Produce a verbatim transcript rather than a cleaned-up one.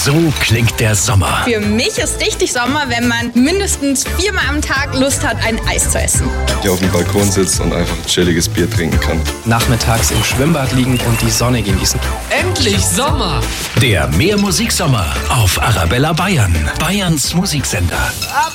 So klingt der Sommer. Für mich ist richtig Sommer, wenn man mindestens viermal am Tag Lust hat, ein Eis zu essen. Hier auf dem Balkon sitzt und einfach ein chilliges Bier trinken kann. Nachmittags im Schwimmbad liegen und die Sonne genießen. Endlich Sommer! Der Mehr Musiksommer auf Arabella Bayern, Bayerns Musiksender. Ab